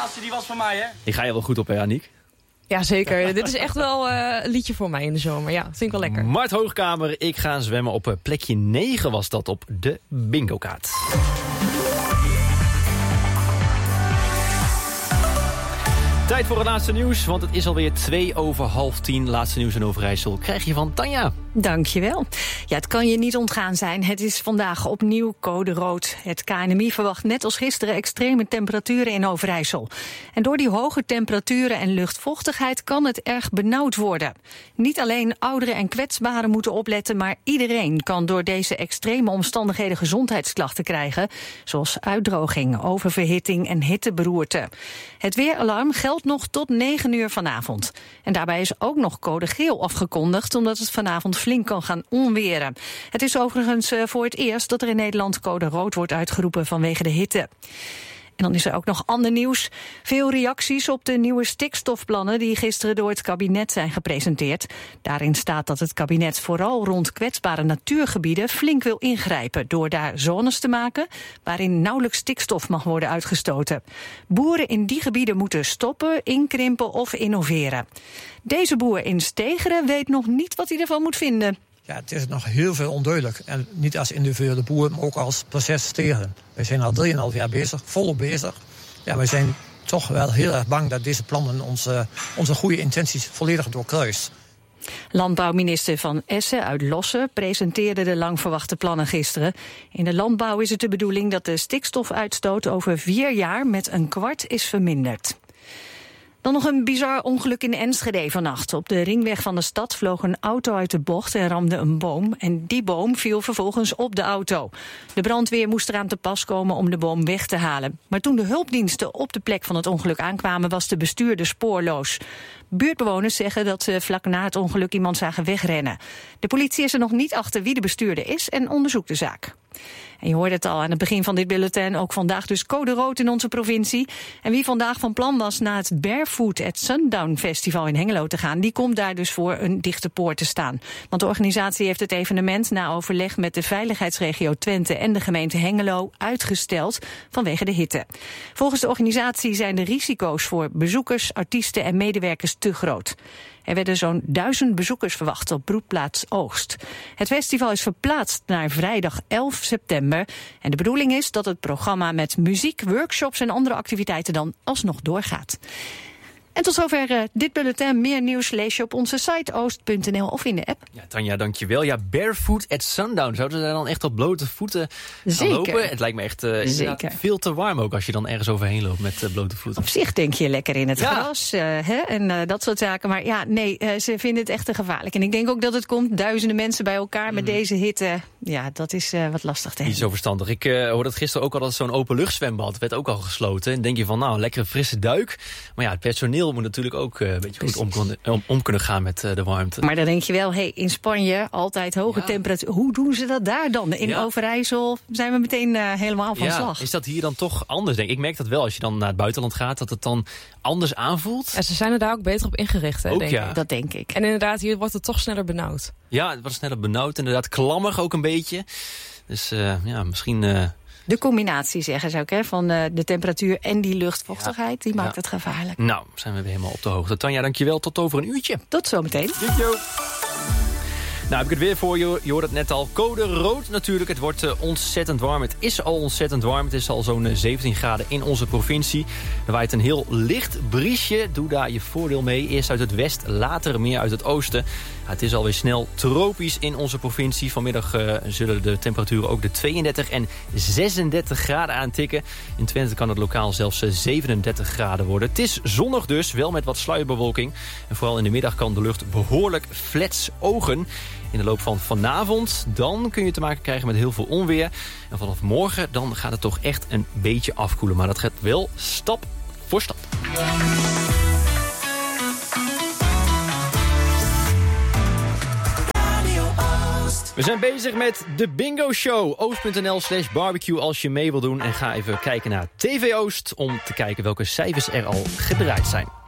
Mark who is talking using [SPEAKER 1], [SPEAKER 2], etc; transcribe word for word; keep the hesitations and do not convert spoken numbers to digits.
[SPEAKER 1] laatste die was van mij, hè?
[SPEAKER 2] Die ga je wel goed op, hè, Aniek?
[SPEAKER 3] Ja, zeker. Dit is echt wel uh, een liedje voor mij in de zomer. Ja, vind ik wel lekker.
[SPEAKER 2] Mart Hoogkamer, ik ga zwemmen op uh, plekje negen was dat op de bingo-kaart. Tijd voor het laatste nieuws, want het is alweer twee over half tien. Laatste nieuws in Overijssel krijg je van Tanja.
[SPEAKER 4] Dankjewel. Ja, het kan je niet ontgaan zijn. Het is vandaag opnieuw code rood. Het K N M I verwacht net als gisteren extreme temperaturen in Overijssel. En door die hoge temperaturen en luchtvochtigheid kan het erg benauwd worden. Niet alleen ouderen en kwetsbaren moeten opletten, maar iedereen kan door deze extreme omstandigheden gezondheidsklachten krijgen, zoals uitdroging, oververhitting en hitteberoerte. Het weeralarm geldt nog tot negen uur vanavond. En daarbij is ook nog code geel afgekondigd, omdat het vanavond flink kan gaan onweren. Het is overigens voor het eerst dat er in Nederland code rood wordt uitgeroepen vanwege de hitte. En dan is er ook nog ander nieuws. Veel reacties op de nieuwe stikstofplannen die gisteren door het kabinet zijn gepresenteerd. Daarin staat dat het kabinet vooral rond kwetsbare natuurgebieden flink wil ingrijpen door daar zones te maken waarin nauwelijks stikstof mag worden uitgestoten. Boeren in die gebieden moeten stoppen, inkrimpen of innoveren. Deze boer in Stegeren weet nog niet wat hij ervan moet vinden.
[SPEAKER 5] Ja, het is nog heel veel onduidelijk. En niet als individuele boer, maar ook als proces tegen. We zijn al drieënhalf jaar bezig, volop bezig. Ja, we zijn toch wel heel erg bang dat deze plannen onze, onze goede intenties volledig doorkruist.
[SPEAKER 4] Landbouwminister Van Essen uit Lossen presenteerde de lang verwachte plannen gisteren. In de landbouw is het de bedoeling dat de stikstofuitstoot over vier jaar met een kwart is verminderd. Dan nog een bizar ongeluk in Enschede vannacht. Op de ringweg van de stad vloog een auto uit de bocht en ramde een boom. En die boom viel vervolgens op de auto. De brandweer moest eraan te pas komen om de boom weg te halen. Maar toen de hulpdiensten op de plek van het ongeluk aankwamen, was de bestuurder spoorloos. Buurtbewoners zeggen dat ze vlak na het ongeluk iemand zagen wegrennen. De politie is er nog niet achter wie de bestuurder is en onderzoekt de zaak. En je hoorde het al aan het begin van dit bulletin, ook vandaag dus code rood in onze provincie. En wie vandaag van plan was naar het Barefoot at Sundown Festival in Hengelo te gaan, die komt daar dus voor een dichte poort te staan. Want de organisatie heeft het evenement na overleg met de veiligheidsregio Twente en de gemeente Hengelo uitgesteld vanwege de hitte. Volgens de organisatie zijn de risico's voor bezoekers, artiesten en medewerkers te groot. Er werden zo'n duizend bezoekers verwacht op broedplaats Oogst. Het festival is verplaatst naar vrijdag elf september. En de bedoeling is dat het programma met muziek, workshops en andere activiteiten dan alsnog doorgaat. En tot zover uh, dit bulletin. Meer nieuws lees je op onze site oost punt n l of in de app.
[SPEAKER 2] Ja, Tanja, dankjewel. Ja, Barefoot at Sundown. Zouden ze daar dan echt op blote voeten gaan lopen? Het lijkt me echt uh, Zeker. veel te warm ook als je dan ergens overheen loopt met uh, blote voeten.
[SPEAKER 4] Op zich denk je lekker in het
[SPEAKER 2] ja.
[SPEAKER 4] gras uh, hè, en uh, dat soort zaken. Maar ja, nee, uh, ze vinden het echt te gevaarlijk. En ik denk ook dat het komt. Duizenden mensen bij elkaar mm. met deze hitte. Ja, dat is uh, wat lastig te
[SPEAKER 2] Niet zo verstandig. Ik uh, hoorde het gisteren ook al dat zo'n openluchtzwembad werd ook al gesloten. En denk je van, nou, lekkere frisse duik. Maar ja, het personeel moet natuurlijk ook een beetje Precies. goed om, om, om kunnen gaan met uh, de warmte.
[SPEAKER 4] Maar dan denk je wel, hey, in Spanje altijd hoge ja. temperatuur. Hoe doen ze dat daar dan? In ja. Overijssel zijn we meteen uh, helemaal van
[SPEAKER 2] ja.
[SPEAKER 4] slag.
[SPEAKER 2] Is dat hier dan toch anders? Denk ik. ik merk dat wel als je dan naar het buitenland gaat, dat het dan anders aanvoelt.
[SPEAKER 3] Ja, ze zijn er daar ook beter op ingericht. Hè,
[SPEAKER 2] ook,
[SPEAKER 3] denk
[SPEAKER 2] ja.
[SPEAKER 3] ik.
[SPEAKER 4] Dat denk ik.
[SPEAKER 3] En inderdaad, hier wordt het toch sneller benauwd.
[SPEAKER 2] Ja, het wordt sneller benauwd. Inderdaad, klammig ook een beetje. Dus uh, ja, misschien... Uh,
[SPEAKER 4] De combinatie, zeggen ze ook, hè, van uh, de temperatuur en die luchtvochtigheid, die maakt ja. het gevaarlijk.
[SPEAKER 2] Nou, zijn we weer helemaal op de hoogte. Tanja, dankjewel. Tot over een uurtje.
[SPEAKER 4] Tot zometeen.
[SPEAKER 2] Doei. Nou, heb ik het weer voor je. Je hoort het net al. Code rood natuurlijk. Het wordt uh, ontzettend warm. Het is al ontzettend warm. Het is al zo'n uh, zeventien graden in onze provincie. Er waait een heel licht briesje. Doe daar je voordeel mee. Eerst uit het west, later meer uit het oosten. Ja, het is alweer snel tropisch in onze provincie. Vanmiddag uh, zullen de temperaturen ook de tweeëndertig en zesendertig graden aantikken. In Twente kan het lokaal zelfs uh, zevenendertig graden worden. Het is zonnig dus, wel met wat sluierbewolking. En vooral in de middag kan de lucht behoorlijk flets ogen. In de loop van vanavond, dan kun je te maken krijgen met heel veel onweer. En vanaf morgen, dan gaat het toch echt een beetje afkoelen. Maar dat gaat wel stap voor stap. We zijn bezig met de Bingo Show. oost punt n l slash barbecue als je mee wil doen. En ga even kijken naar T V Oost om te kijken welke cijfers er al gedraaid zijn.